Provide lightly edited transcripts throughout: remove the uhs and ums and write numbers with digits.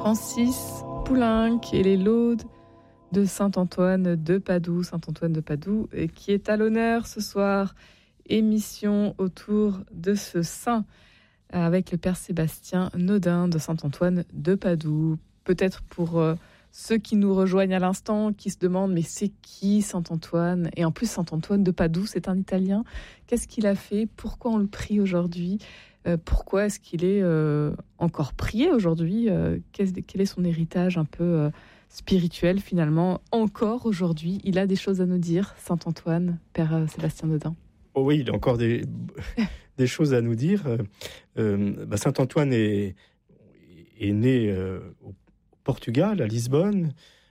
Francis Poulenc et les laudes de Saint-Antoine de Padoue. Saint-Antoine de Padoue qui est à l'honneur ce soir. Émission autour de ce saint avec le Père Sébastien Nodin de Saint-Antoine de Padoue. Peut-être pour ceux qui nous rejoignent à l'instant, qui se demandent mais c'est qui Saint-Antoine ? Et en plus Saint-Antoine de Padoue, c'est un Italien. Qu'est-ce qu'il a fait ? Pourquoi on le prie aujourd'hui ? Pourquoi est-ce qu'il est encore prié aujourd'hui ? Quel est son héritage un peu spirituel finalement ? Encore aujourd'hui, il a des choses à nous dire, Saint-Antoine, Père Sébastien Nodin. Oh oui, il a encore des choses à nous dire. Saint-Antoine est né au Portugal, à Lisbonne,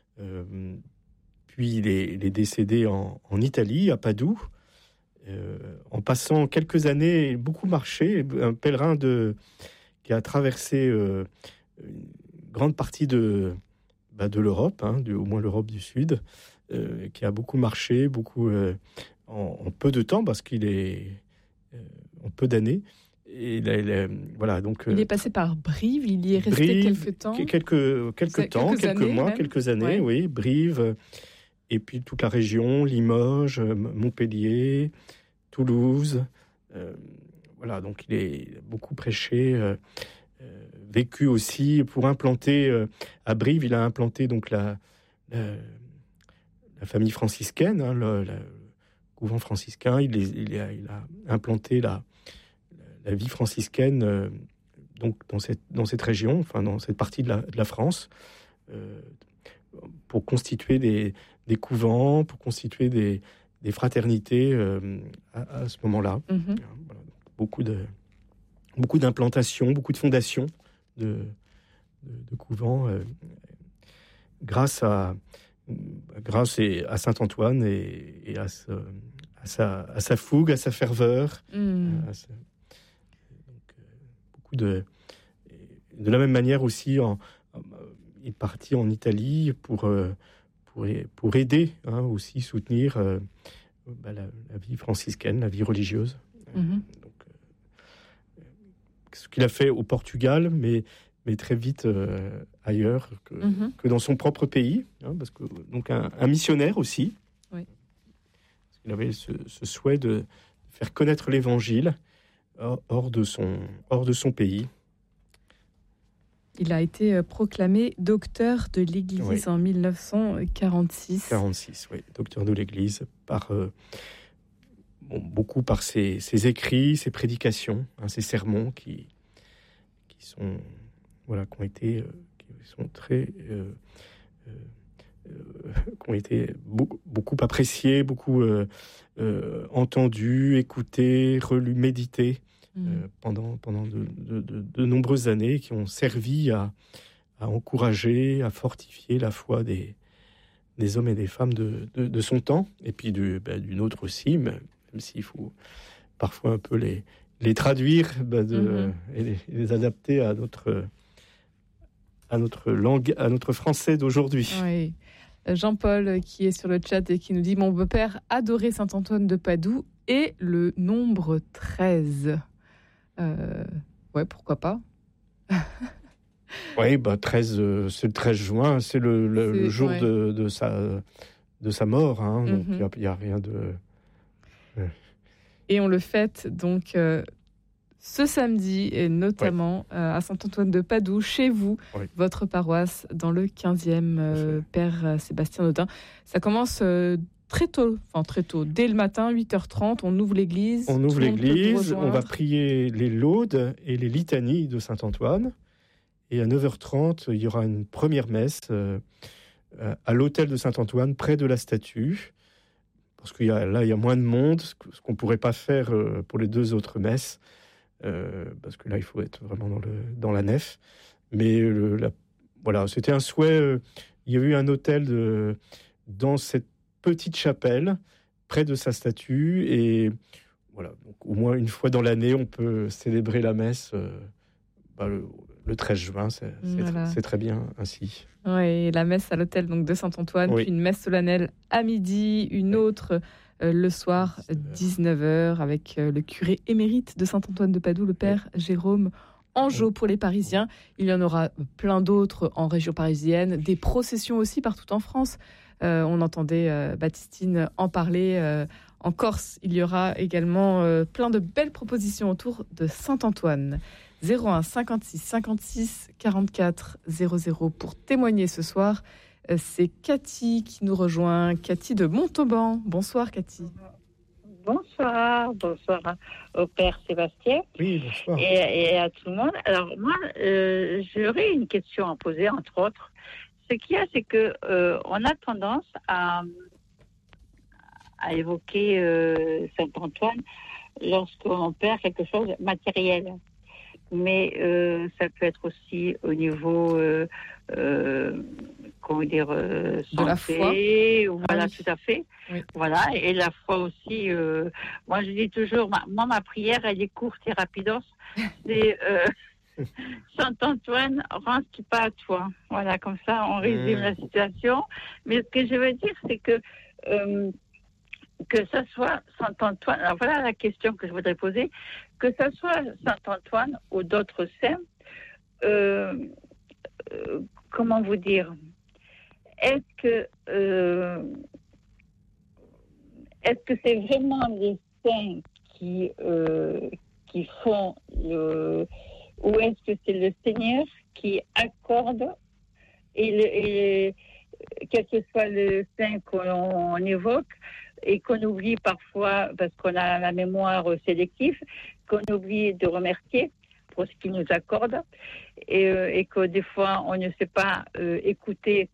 puis il est décédé en Italie, à Padoue, en passant quelques années, beaucoup marché, un pèlerin qui a traversé une grande partie de l'Europe, au moins l'Europe du Sud, qui a beaucoup marché, en peu de temps, parce qu'il est en peu d'années. Et voilà, donc, il est passé par Brive, il y est resté quelques temps. Quelques années, oui. Brive, et puis toute la région, Limoges, Montpellier, Toulouse. Voilà, donc il est beaucoup prêché, vécu aussi pour implanter à Brive. Il a implanté donc la famille franciscaine, le couvent franciscain. Il a implanté la vie franciscaine donc dans cette région, dans cette partie de la France, pour constituer des couvents, pour constituer des fraternités à ce moment-là. Mm-hmm. Voilà, beaucoup d'implantations, beaucoup de fondations de couvents grâce à Saint-Antoine et à sa fougue, à sa ferveur. De la même manière aussi, il est parti en Italie pour aider, aussi soutenir la vie franciscaine, la vie religieuse. Mm-hmm. Donc, ce qu'il a fait au Portugal, mais très vite ailleurs que dans son propre pays, parce que donc un missionnaire aussi. Oui. Parce qu'il avait ce souhait de faire connaître l'Évangile hors de son pays. Il a été proclamé docteur de l'Église en 1946. 46, oui, docteur de l'Église, beaucoup par ses écrits, ses prédications, ses sermons qui sont qui ont été beaucoup appréciés, beaucoup entendus, écoutés, relus, médités pendant de nombreuses années, qui ont servi à encourager, à fortifier la foi des hommes et des femmes de son temps, et puis d'une autre aussi, même s'il faut parfois un peu les traduire et les adapter à notre langue, à notre français d'aujourd'hui. Oui. Jean-Paul qui est sur le chat et qui nous dit « Mon beau-père adorait Saint-Antoine de Padoue et le nombre 13 ». Ouais, pourquoi pas. Oui, 13, c'est le 13 juin, c'est le jour de sa mort. Donc il n'y a rien de... Et on le fête donc... ce samedi, et notamment à Saint-Antoine de Padoue, chez vous, votre paroisse, dans le 15e, Père Sébastien Nodin. Ça commence très tôt, dès le matin, 8h30, on ouvre l'église. On va prier les laudes et les litanies de Saint-Antoine. Et à 9h30, il y aura une première messe à l'hôtel de Saint-Antoine, près de la statue. Parce qu'il y a moins de monde, ce qu'on ne pourrait pas faire pour les deux autres messes. Parce que là, il faut être vraiment dans la nef. Mais voilà, c'était un souhait. Il y a eu un autel dans cette petite chapelle, près de sa statue. Et voilà, donc, au moins une fois dans l'année, on peut célébrer la messe le 13 juin. C'est très bien ainsi. Oui, la messe à l'hôtel donc, de Saint-Antoine, puis une messe solennelle à midi, une autre... le soir, 19h, avec le curé émérite de Saint-Antoine de Padoue, le Père Jérôme Angeau pour les Parisiens. Il y en aura plein d'autres en région parisienne, des processions aussi partout en France. On entendait Baptistine en parler. En Corse, il y aura également plein de belles propositions autour de Saint-Antoine. 01 56 56 44 00 pour témoigner ce soir. C'est Cathy qui nous rejoint. Cathy de Montauban. Bonsoir Cathy. Bonsoir au père Sébastien. Oui, bonsoir. Et à tout le monde. Alors moi, j'aurais une question à poser, entre autres. Ce qu'il y a, c'est que on a tendance à évoquer Saint-Antoine lorsqu'on perd quelque chose de matériel. Mais ça peut être aussi au niveau santé, de la foi. Voilà, oui. Tout à fait. Oui. Voilà, et la foi aussi. Moi, je dis toujours, ma prière, elle est courte et rapidos. C'est Saint-Antoine, rends ce qui pas à toi. Voilà, comme ça, on résume la situation. Mais ce que je veux dire, c'est que ça soit Saint-Antoine, alors voilà la question que je voudrais poser, que ça soit Saint-Antoine ou d'autres saints, comment vous dire, est-ce que c'est vraiment les saints qui font ou est-ce que c'est le Seigneur qui accorde et quel que soit le saint qu'on évoque, et qu'on oublie parfois, parce qu'on a la mémoire sélective, qu'on oublie de remercier pour ce qu'il nous accorde, et que des fois, on ne sait pas écouter.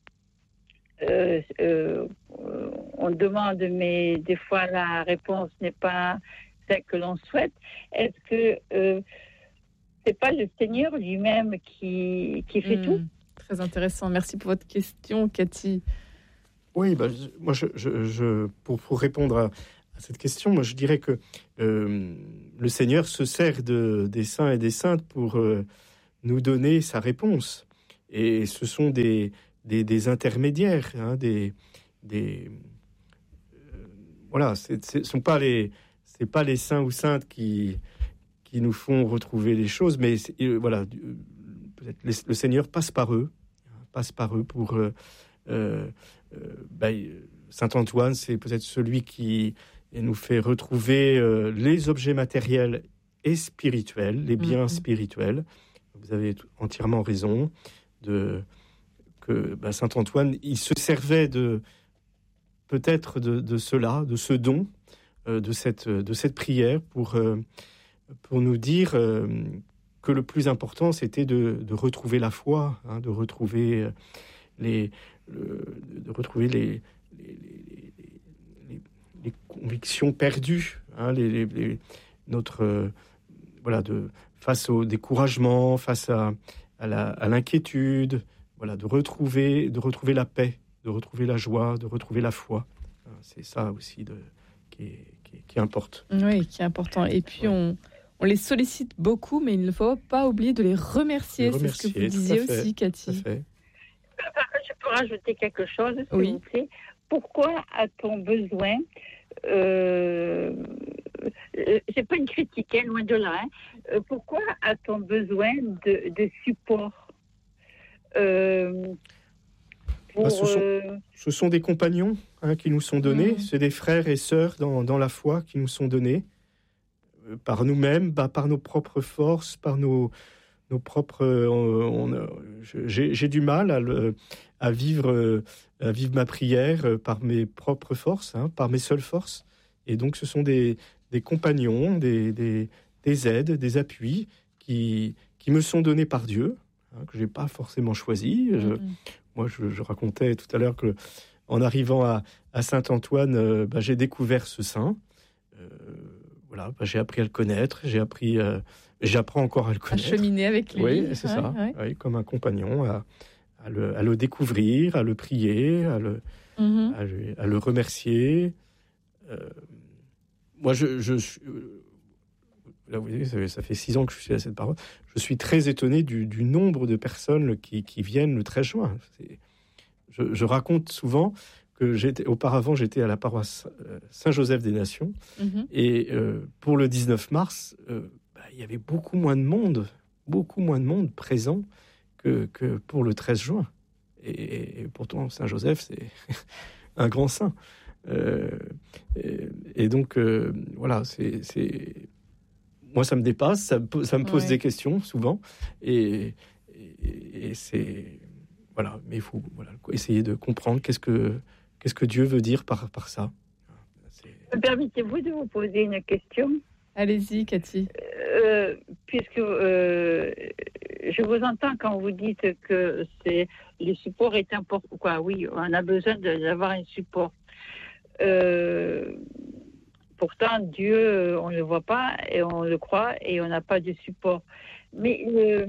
On demande, mais des fois, la réponse n'est pas celle que l'on souhaite. Est-ce que c'est pas le Seigneur lui-même qui fait tout? Très intéressant. Merci pour votre question, Cathy. Oui, moi, pour répondre à cette question, moi, je dirais que le Seigneur se sert des saints et des saintes pour nous donner sa réponse. Et ce sont des intermédiaires, hein, voilà, c'est pas les saints ou saintes qui nous font retrouver les choses, mais voilà, peut-être le Seigneur passe par eux pour Saint-Antoine, c'est peut-être celui qui nous fait retrouver les objets matériels et spirituels, les biens spirituels. Vous avez entièrement raison que Saint-Antoine, il se servait peut-être de cela, de ce don, de cette prière pour nous dire que le plus important, c'était de retrouver la foi, hein, de retrouver les convictions perdues, hein, face au découragement, face à l'inquiétude, voilà, de retrouver la paix, de retrouver la joie, de retrouver la foi. C'est ça aussi qui importe. Oui, qui est important. Et puis on les sollicite beaucoup, mais il ne faut pas oublier de les remercier. C'est ce que vous disiez aussi, Cathy. Je peux rajouter quelque chose, s'il vous plaît. Pourquoi a-t-on besoin c'est pas une critique, loin de là. Pourquoi a-t-on besoin de support ce sont des compagnons, hein, qui nous sont donnés. C'est des frères et sœurs dans la foi qui nous sont donnés par nous-mêmes, par nos propres forces, par nos propres. J'ai du mal à vivre ma prière par mes propres forces, hein, par mes seules forces. Et donc, ce sont des compagnons, des aides, des appuis qui me sont donnés par Dieu, hein, que j'ai pas forcément choisi. Moi, je racontais tout à l'heure que en arrivant à Saint-Antoine, j'ai découvert ce saint. Voilà, j'ai appris à le connaître, j'apprends encore à le connaître. À cheminer avec lui. Oui, c'est ça. Ouais. Oui, comme un compagnon, à le découvrir, à le prier, à le remercier. Moi, je suis... Là, vous voyez, ça fait 6 ans que je suis à cette parole. Je suis très étonné du nombre de personnes qui viennent le 13 juin. Je raconte souvent que auparavant, j'étais à la paroisse Saint-Joseph des Nations. Et pour le 19 mars, il y avait beaucoup moins de monde beaucoup moins de monde présent que pour le 13 juin. Et pourtant, Saint Joseph, c'est un grand saint. Et donc, voilà, moi, ça me dépasse, ça me pose des questions, souvent. Et c'est... Voilà, mais il faut essayer de comprendre qu'est-ce que Dieu veut dire par ça. Permettez-vous de vous poser une question ? Allez-y, Cathy. Puisque je vous entends quand vous dites que le support est important. Quoi, oui, on a besoin d'avoir un support. Pourtant, Dieu, on ne le voit pas et on le croit et on n'a pas de support. Mais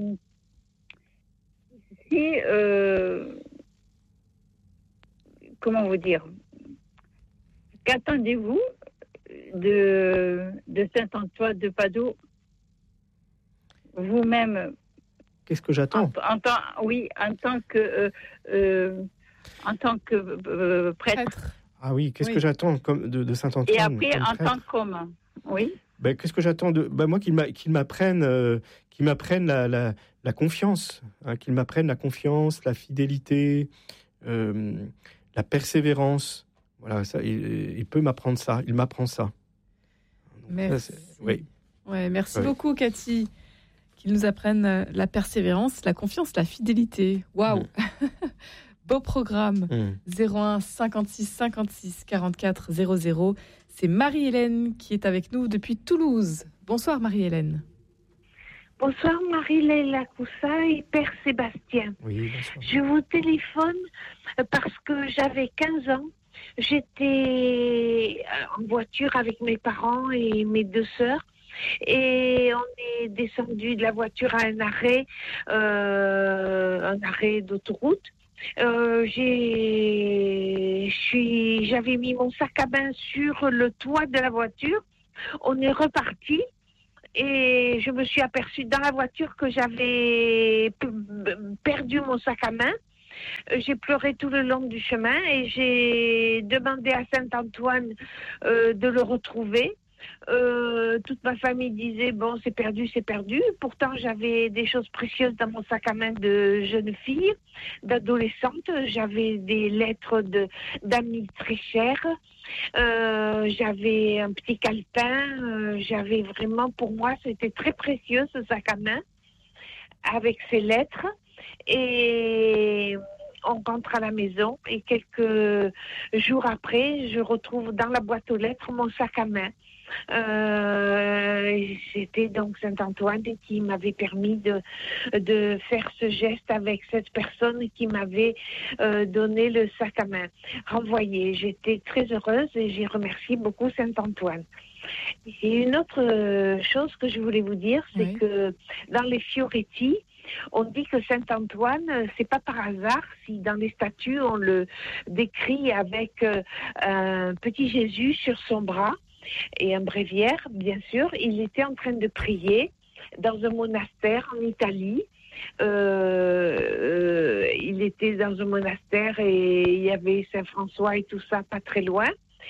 comment vous dire ? Qu'attendez-vous de Saint-Antoine de Padoue, vous-même? Qu'est-ce que j'attends ? En tant que prêtre. Ah oui, qu'est-ce que j'attends de Saint-Antoine ? Et après, en tant qu'homme, oui. Qu'est-ce que j'attends moi, qu'il m'apprenne la confiance, qu'il m'apprenne la confiance, la fidélité, la persévérance. Voilà, ça, il peut m'apprendre ça. Il m'apprend ça. Merci. Oui. Ouais, merci beaucoup, Cathy. Qu'il nous apprenne la persévérance, la confiance, la fidélité. Waouh. Beau programme. 01 56 56 44 00. C'est Marie-Hélène qui est avec nous depuis Toulouse. Bonsoir Marie-Hélène. Bonsoir Marie-Hélène Lacoussa et Père Sébastien. Oui, bonsoir. Je vous téléphone parce que j'avais 15 ans. J'étais en voiture avec mes parents et mes 2 sœurs. Et on est descendu de la voiture à un arrêt d'autoroute. J'avais mis mon sac à main sur le toit de la voiture. On est reparti et je me suis aperçue dans la voiture que j'avais perdu mon sac à main. J'ai pleuré tout le long du chemin et j'ai demandé à Saint-Antoine de le retrouver. Toute ma famille disait bon, c'est perdu. Pourtant j'avais des choses précieuses dans mon sac à main de jeune fille, d'adolescente. J'avais des lettres d'amis très chers, j'avais un petit calepin, j'avais vraiment, pour moi c'était très précieux ce sac à main avec ces lettres. Et on rentre à la maison et quelques jours après je retrouve dans la boîte aux lettres mon sac à main. C'était donc Saint-Antoine qui m'avait permis de faire ce geste avec cette personne qui m'avait donné le sac à main renvoyé. J'étais très heureuse et j'ai remercié beaucoup Saint-Antoine. Et une autre chose que je voulais vous dire, c'est que dans les Fioretti, on dit que Saint-Antoine, c'est pas par hasard si dans les statues on le décrit avec un petit Jésus sur son bras et un bréviaire, bien sûr. Il était en train de prier dans un monastère en Italie. Il était dans un monastère et il y avait Saint-François et tout ça pas très loin.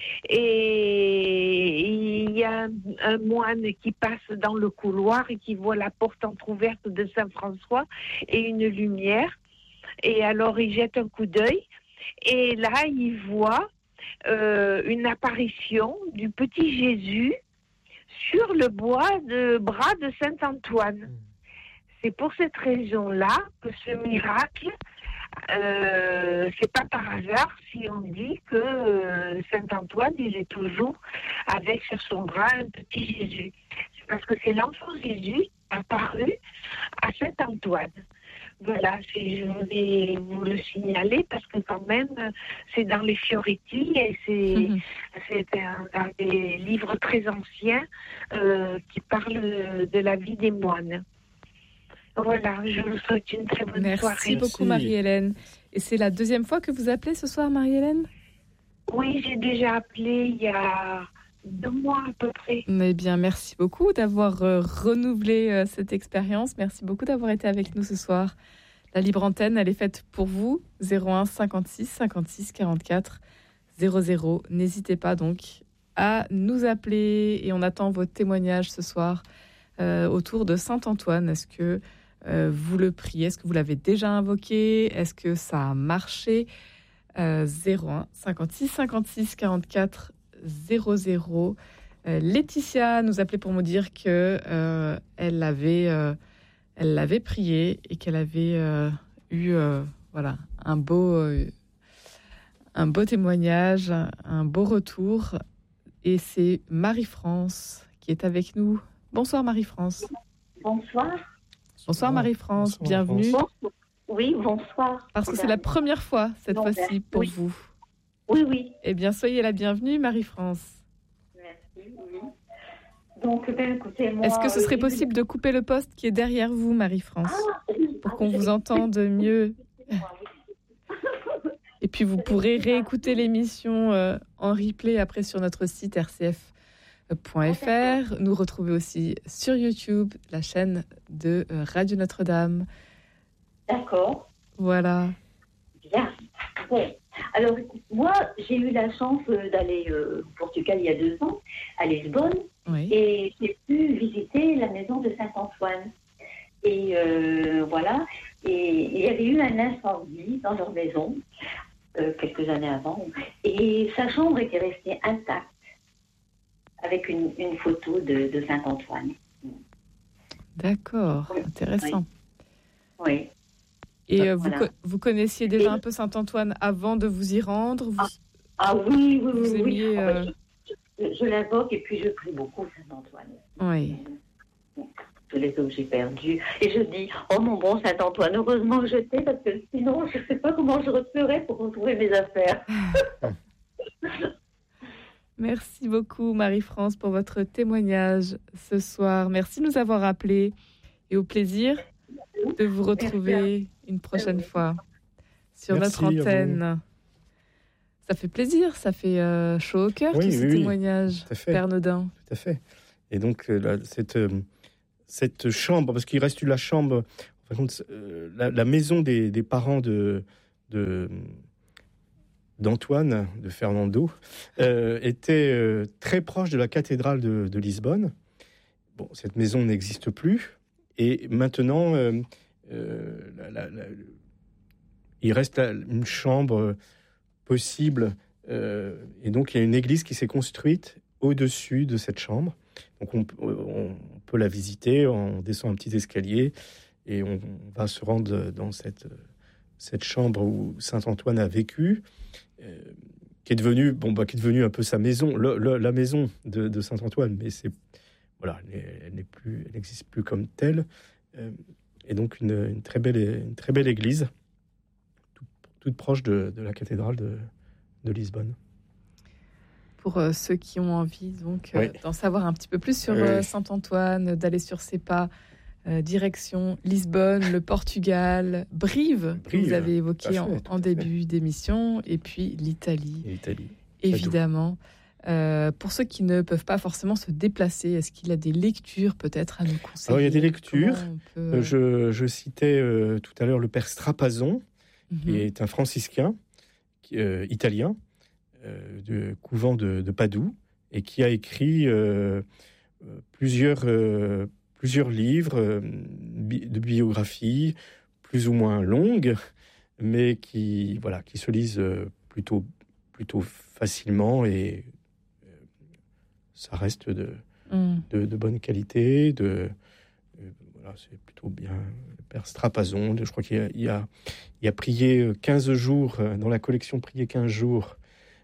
Et il y a un moine qui passe dans le couloir et qui voit la porte entrouverte de Saint-François et une lumière. Et alors il jette un coup d'œil et là il voit une apparition du petit Jésus sur le bras de Saint-Antoine. C'est pour cette raison-là que ce miracle, c'est pas par hasard si on dit que Saint-Antoine, il est toujours avec sur son bras un petit Jésus. C'est parce que c'est l'enfant Jésus apparu à Saint-Antoine. Voilà, je voulais vous le signaler parce que quand même, c'est dans les Fioretti et c'est un des livres très anciens qui parle de la vie des moines. Voilà, je vous souhaite une très bonne soirée. Merci beaucoup Marie-Hélène. Et c'est la deuxième fois que vous appelez ce soir, Marie-Hélène ? Oui, j'ai déjà appelé il y a 2 mois à peu près. Eh bien, merci beaucoup d'avoir renouvelé cette expérience. Merci beaucoup d'avoir été avec nous ce soir. La libre antenne, elle est faite pour vous. 01 56 56 44 00. N'hésitez pas donc à nous appeler et on attend vos témoignages ce soir autour de Saint-Antoine. Est-ce que vous le priez? Est-ce que vous l'avez déjà invoqué? Est-ce que ça a marché? 01 56 56 44 00. Laetitia nous appelait pour me dire que elle l'avait prié et qu'elle avait eu un beau témoignage, un beau retour. Et c'est Marie-France qui est avec nous. Bonsoir Marie-France. Bonsoir. Bonsoir Marie-France, bienvenue. Bonsoir. Oui, bonsoir. Parce que c'est la première fois cette fois-ci pour vous. Oui. Eh bien, soyez la bienvenue Marie-France. Merci. Oui. Donc, écoutez, moi, est-ce que ce serait possible de couper le poste qui est derrière vous, Marie-France, pour qu'on vous entende mieux? Et puis, vous pourrez réécouter l'émission en replay après sur notre site rcf.fr. Nous retrouver aussi sur YouTube, la chaîne de Radio Notre-Dame. D'accord. Voilà. Bien. Bon. Alors, moi, j'ai eu la chance d'aller au Portugal il y a 2 ans, à Lisbonne, et j'ai pu visiter la maison de Saint-Antoine. Et voilà, et il y avait eu un incendie dans leur maison, quelques années avant, et sa chambre était restée intacte, avec une photo de Saint-Antoine. D'accord, intéressant. Oui. Et vous connaissiez déjà un peu Saint-Antoine avant de vous y rendre? Oui. Vous aimiez, je l'invoque et puis je prie beaucoup Saint-Antoine. Oui. Tous les objets perdus. Et je dis, oh mon bon Saint-Antoine, heureusement que je t'ai, parce que sinon, je ne sais pas comment je referais pour retrouver mes affaires. Merci beaucoup Marie-France pour votre témoignage ce soir. Merci de nous avoir appelés et au plaisir de vous retrouver une prochaine fois sur notre antenne. Ça fait plaisir, ça fait chaud au cœur, tous ces témoignages, Père Nodin. Tout à fait. Et donc, cette chambre, parce qu'il reste la chambre, la maison des parents d'Antoine, de Fernando, était très proche de la cathédrale de Lisbonne. Bon, cette maison n'existe plus. Et maintenant, il reste une chambre possible. Et donc, il y a une église qui s'est construite au-dessus de cette chambre. Donc, on peut la visiter. On descend un petit escalier et on va se rendre dans cette chambre où Saint-Antoine a vécu, qui est devenue un peu sa maison, la maison de Saint-Antoine. Mais elle n'existe plus comme telle. Et donc une très belle église, toute proche de la cathédrale de Lisbonne. Pour ceux qui ont envie d'en savoir un petit peu plus sur Saint-Antoine, d'aller sur ses pas, direction Lisbonne, le Portugal, Brive, que vous avez évoqué en début d'émission, et puis l'Italie. Évidemment. Pour ceux qui ne peuvent pas forcément se déplacer, est-ce qu'il y a des lectures peut-être à nous conseiller? Alors, il y a des lectures. Je citais tout à l'heure le père Strapazon, qui est un franciscain italien du couvent de Padoue, et qui a écrit plusieurs livres de biographie, plus ou moins longues, mais qui se lisent plutôt facilement, et ça reste de bonne qualité. C'est plutôt bien. Le père Strapazon, je crois qu'il a prié 15 jours, dans la collection Prier 15 jours.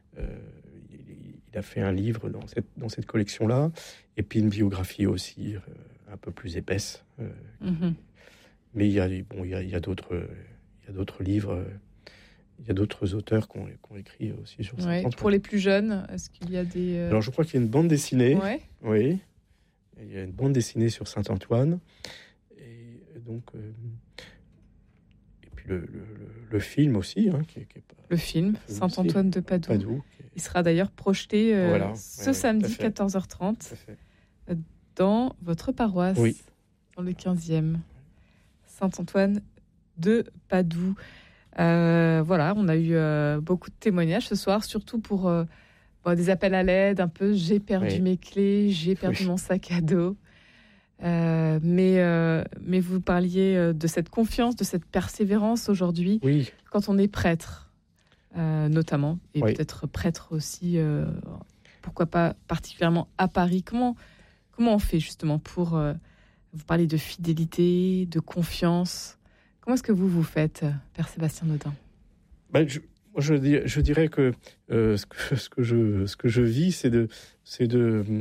Il a fait un livre dans cette collection-là, et puis une biographie aussi un peu plus épaisse. Mais il y a d'autres livres. Il y a d'autres auteurs qui ont écrit aussi sur Saint-Antoine. Pour les plus jeunes, est-ce qu'il y a des... Alors, je crois qu'il y a une bande dessinée. Ouais. Oui. Il y a une bande dessinée sur Saint-Antoine. Et donc... et puis le film aussi. Qui est le film, Saint-Antoine de Padoue. Il sera d'ailleurs projeté ce samedi, 14h30, dans votre paroisse, dans le 15e. Saint-Antoine de Padoue. On a eu beaucoup de témoignages ce soir, surtout pour des appels à l'aide, un peu j'ai perdu mes clés, j'ai perdu mon sac à dos. Mais vous parliez de cette confiance, de cette persévérance aujourd'hui, oui. Quand on est prêtre, notamment, et oui. peut-être prêtre aussi, pourquoi pas particulièrement à Paris. Comment on fait justement pour... vous parler de fidélité, de confiance. Comment est-ce que vous faites, Père Sébastien Nodin ? Je dirais que ce que je vis, c'est de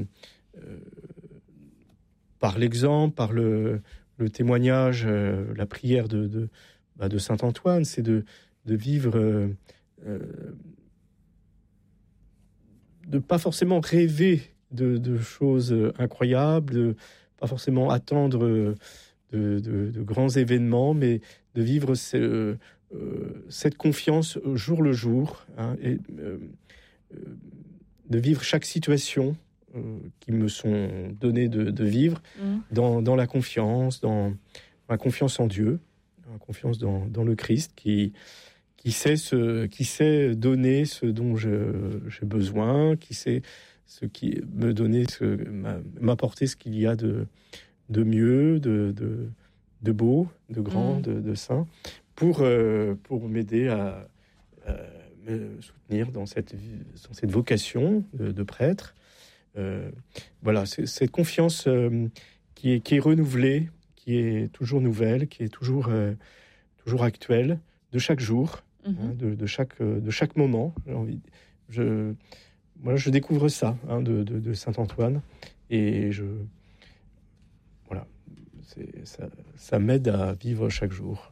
par l'exemple, par le témoignage, la prière de Saint Antoine, c'est de vivre, de pas forcément rêver de choses incroyables, de pas forcément attendre de grands événements, mais de vivre cette confiance jour le jour, hein, et de vivre chaque situation qui me sont données de vivre dans la confiance, dans ma confiance en Dieu, la confiance dans le Christ qui sait donner ce dont j'ai besoin, qui sait ce qui me donner, m'apporter ce qu'il y a de mieux, de beau, de grand, de saint, pour m'aider à me soutenir dans cette vocation de prêtre. Voilà, c'est cette confiance qui est renouvelée, qui est toujours nouvelle, qui est toujours actuelle, de chaque jour, hein, de chaque moment. Je découvre ça, hein, de Saint Antoine, et ça m'aide à vivre chaque jour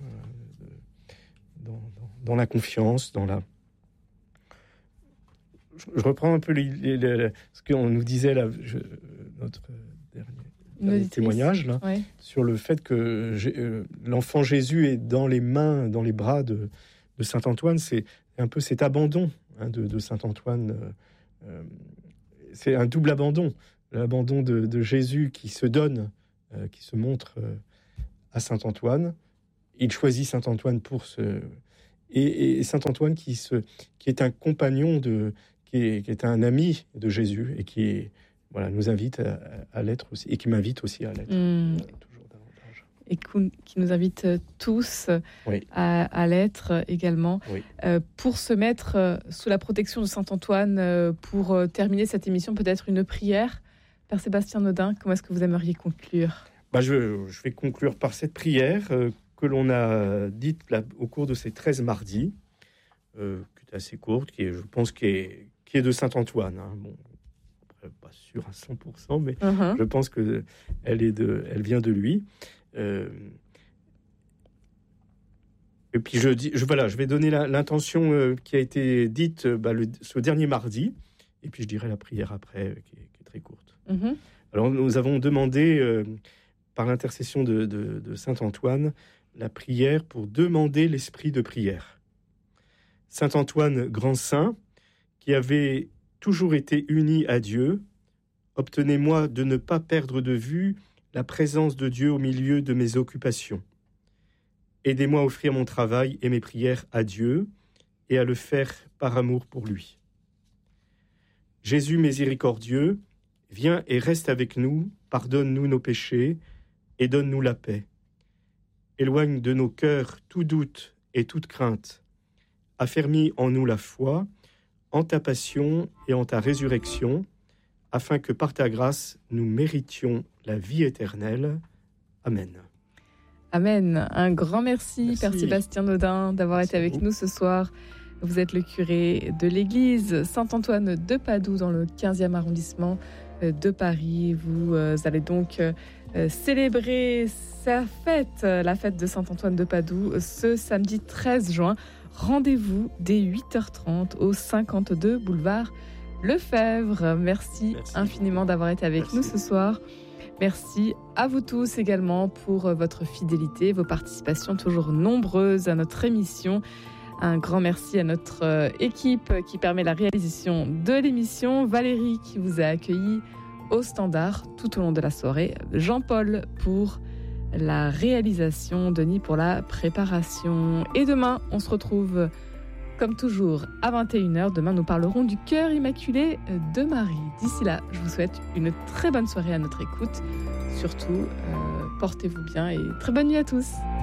dans la confiance, Je reprends un peu ce qu'on nous disait là, notre dernier témoignage là, ouais. Sur le fait que l'enfant Jésus est dans les bras de Saint Antoine. C'est un peu cet abandon, hein, de Saint Antoine. C'est un double abandon, l'abandon de Jésus qui se donne, qui se montre à Saint Antoine. Il choisit Saint Antoine et Saint Antoine qui est un compagnon qui est un ami de Jésus et qui nous invite à l'être aussi, et qui m'invite aussi à l'être. Toujours davantage. Et qui nous invite tous à l'être également. Oui. Pour se mettre sous la protection de Saint Antoine, pour terminer cette émission, peut-être une prière. Père Sébastien Nodin, comment est-ce que vous aimeriez conclure ? Je vais conclure par cette prière que l'on a dite au cours de ces 13 mardis, qui est assez courte, je pense qui est de Saint Antoine. Hein. Bon, pas sûr à 100%, mais je pense que elle vient de lui. Et puis je vais donner l'intention qui a été dite ce dernier mardi, et puis je dirai la prière après, qui est très courte. Alors nous avons demandé, par l'intercession de Saint Antoine, la prière pour demander l'esprit de prière. Saint Antoine, grand saint, qui avait toujours été uni à Dieu, obtenez-moi de ne pas perdre de vue la présence de Dieu au milieu de mes occupations. Aidez-moi à offrir mon travail et mes prières à Dieu et à le faire par amour pour lui. Jésus miséricordieux, viens et reste avec nous, pardonne-nous nos péchés et donne-nous la paix. Éloigne de nos cœurs tout doute et toute crainte. Affermis en nous la foi, en ta passion et en ta résurrection, afin que par ta grâce, nous méritions la vie éternelle. Amen. Amen. Un grand merci. Père Sébastien Nodin, d'avoir été avec nous ce soir. Vous êtes le curé de l'église Saint-Antoine de Padoue, dans le 15e arrondissement de Paris. Vous allez donc célébrer la fête de Saint-Antoine de Padoue, ce samedi 13 juin. Rendez-vous dès 8h30 au 52 boulevard Lefebvre. Merci infiniment d'avoir été avec nous ce soir. Merci à vous tous également pour votre fidélité, vos participations toujours nombreuses à notre émission. Un grand merci à notre équipe qui permet la réalisation de l'émission. Valérie qui vous a accueilli au standard tout au long de la soirée. Jean-Paul pour la réalisation, Denis pour la préparation. Et demain, on se retrouve comme toujours, à 21h. Demain, nous parlerons du cœur immaculé de Marie. D'ici là, je vous souhaite une très bonne soirée à notre écoute. Surtout, portez-vous bien et très bonne nuit à tous.